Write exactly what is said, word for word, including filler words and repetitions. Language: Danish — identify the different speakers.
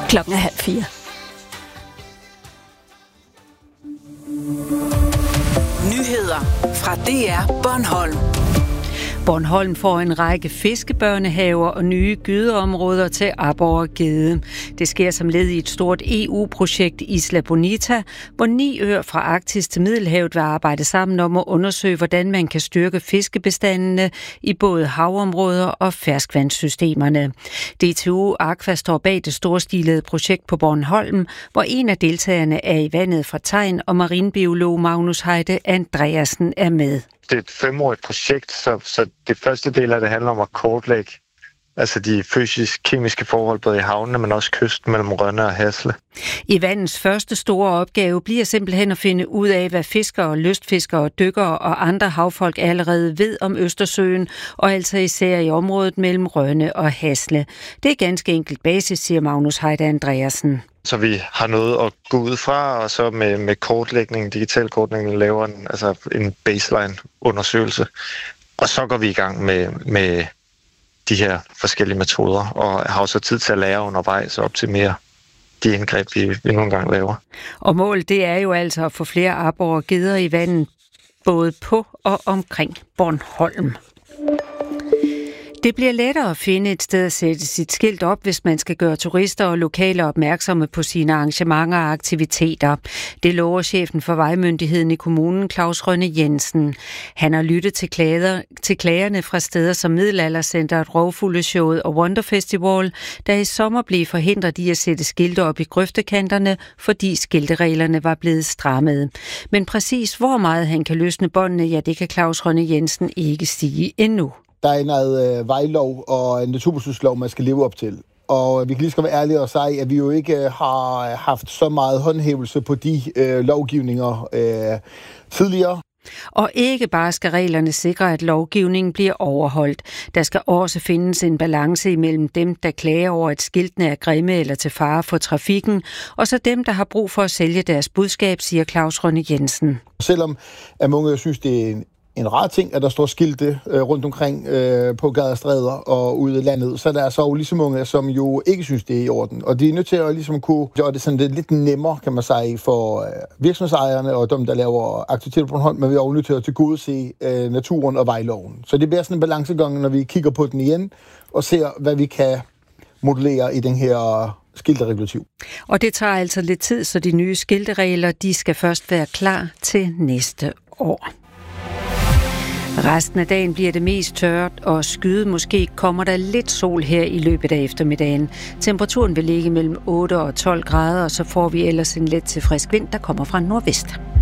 Speaker 1: Klokken er halv fire.
Speaker 2: Nyheder fra D R Bornholm.
Speaker 1: Bornholm får en række fiskebørnehaver og nye gydeområder til aborre og gede. Det sker som led i et stort E U-projekt Isla Bonita, hvor ni øer fra Arktis til Middelhavet vil arbejde sammen om at undersøge, hvordan man kan styrke fiskebestandene i både havområder og ferskvandssystemerne. D T U Aqua står bag det storstilede projekt på Bornholm, hvor en af deltagerne er i vandet fra Tegn, og marinbiolog Magnus Heide Andreasen er med.
Speaker 3: Det er et femårigt projekt, så, så det første del af det handler om at kortlægge altså de fysisk-kemiske forhold både i havnene, men også kysten mellem Rønne og Hasle.
Speaker 1: I vandens første store opgave bliver simpelthen at finde ud af, hvad fiskere, lystfiskere, dykkere og andre havfolk allerede ved om Østersøen, og altså især i området mellem Rønne og Hasle. Det er ganske enkelt basis, siger Magnus Heide Andreasen.
Speaker 3: Så vi har noget at gå ud fra, og så med, med kortlægning, digital kortlægning, laver en, altså en baseline-undersøgelse. Og så går vi i gang med, med de her forskellige metoder, og har også tid til at lære undervejs og optimere de indgreb, vi, vi nogle gange laver.
Speaker 1: Og målet, det er jo altså at få flere aborre og geder i vandet, både på og omkring Bornholm. Det bliver lettere at finde et sted at sætte sit skilt op, hvis man skal gøre turister og lokale opmærksomme på sine arrangementer og aktiviteter. Det lover chefen for vejmyndigheden i kommunen, Claus Rønne Jensen. Han har lyttet til, klager, til klagerne fra steder som Middelaldercenteret, Rovfugleshowet og Wonder Festival, der i sommer blev forhindret i at sætte skilte op i grøftekanterne, fordi skiltereglerne var blevet strammet. Men præcis hvor meget han kan løsne båndene, ja, det kan Claus Rønne Jensen ikke sige endnu.
Speaker 4: Der er noget øh, vejlov og en naturbeskyttelseslov, man skal leve op til. Og vi kan lige skal være ærlige og sige, at vi jo ikke har haft så meget håndhævelse på de øh, lovgivninger øh, tidligere.
Speaker 1: Og ikke bare skal reglerne sikre, at lovgivningen bliver overholdt. Der skal også findes en balance imellem dem, der klager over, at skiltene er grimme eller til fare for trafikken, og så dem, der har brug for at sælge deres budskab, siger Claus Rønne Jensen.
Speaker 4: Selvom at mange synes, det er en En rar ting, at der står skilte øh, rundt omkring øh, på gader og stræder og ude i landet, så der er så jo ligesom mange, som jo ikke synes, det er i orden. Og de er nødt til at ligesom kunne gøre det sådan lidt nemmere, kan man sige, for øh, virksomhedsejerne og dem, der laver aktiviteter på Bornholm, men vi er jo nødt til at tilgodese øh, naturen og vejloven. Så det bliver sådan en balancegang, når vi kigger på den igen og ser, hvad vi kan modellere i den her skilteregulativ.
Speaker 1: Og det tager altså lidt tid, så de nye skilteregler, de skal først være klar til næste år. Resten af dagen bliver det mest tørt og skyet. Måske kommer der lidt sol her i løbet af eftermiddagen. Temperaturen vil ligge mellem otte og tolv grader, og så får vi ellers en let til frisk vind, der kommer fra nordvest.